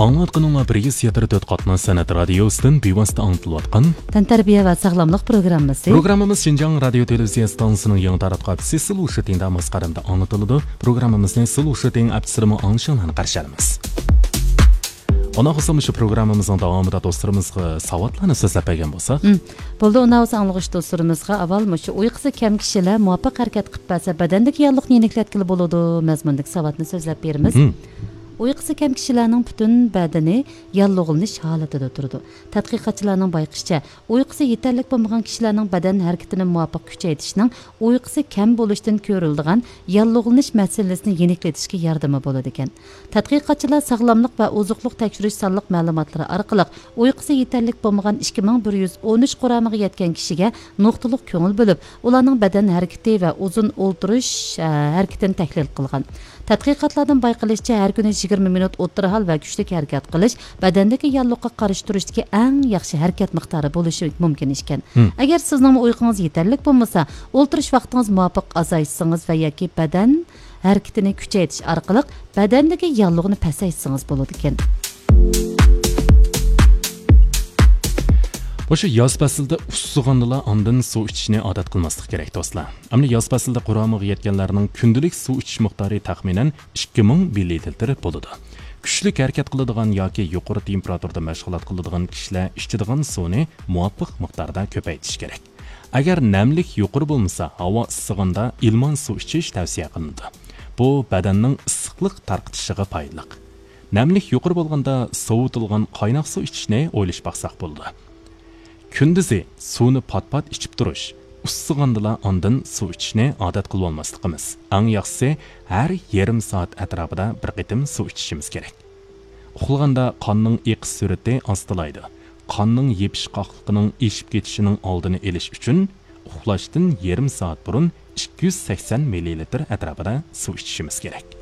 Аңлатқаныңа бірге сиятыр төт қатына сәнәт радиосының бейвасты аңтылуатқан Тантарбия ва сағламлық программасы. Программамыз Шинжаң радио телевизия станциясының яң таратқа түсі сылушы теңді амасқарымда аңлатылыды. Программамызның сылушы тең әпсірімі аңшылан қаршарымыз. Ona қысылмышы программамыздың дауамыда достырымызға сауатланы сөзләпәген болса. Болды ona аңлығыш достырымызға авал мұшы ұйқысы кәм кішілі muvaffaq hərəkət qıpbәsə bədəndəki yalıq neniklətkili boludu məzmundaki savatını sözləp berimiz. Uyqusi kam kishilarning butun badani yallig'lanish holatida turdi. Tadqiqotchilarning bayqishicha, uyqusi yetarli bo'lmagan kishilarning badan harakatini muvaffaq kuchaytirishning uyqusi kam bo'lishdan ko'riladigan yallig'lanish masalasini yeniklatishga yordami bo'ladi ekan. Tadqiqotchilar sog'lomlik va oziqlik tekshirish sonliq ma'lumotlari orqali uyqusi yetarli bo'lmagan 2113 quramiga yetgan kishiga nuqtaliq ko'ngil bo'lib, ularning badan harakati va uzun o'ltirish harakatini tahlil qilgan. Tadqiqotlardan bayqilishicha, har kuni 20 minut o'tir hal va kuchli harakat qilish badandagi yalliqqa qarshi turishdagi eng yaxshi harakat miqdori bo'lishi mumkin ekan. Agar sizning uyqungiz yetarli bo'lmasa, o'ltirish vaqtingiz muvofiq azaytsangiz va yoki badan harakatini kuchaytirish orqali badandagi yalliqni pasaytsangiz bo'ladi ekan. O'sha yoz faslida ussigandilar ondan suv ichishni odat qilmaslik kerak do'stlar. Ammo yoz faslida quramiga yetganlarning kundalik suv ichish miqdori taxminan 2000 ml bo'ladi. Kuchli harakat qiladigan yoki yuqori temperaturada mashg'ulot qiladigan kishilar ichadigan suvni muvofiq miqdorda ko'paytirish kerak. Agar namlik yuqori bo'lmasa, havo issiganda ilmon suv ichish tavsiya qilinadi. Bu badanning issiqlik tarqitishiga foydali. Namlik yuqori bo'lganda sovutilgan qaynoq suv ichishni o'ylash baqsaq bo'ladi. Kunduzi suvni pat-pat ichib turish, ussigandilar ondan suv ichishni odat qilib olmasligimiz. Eng yaxshisi har yarim soat atrofida bir qitim suv ichishimiz kerak. Uxlaganda qonning eqish surati ostilaydi. Qonning yepishqoqligining eshib ketishining oldini olish uchun uxlashdan yarim soat burun 280 ml atrofida suv ichishimiz kerak.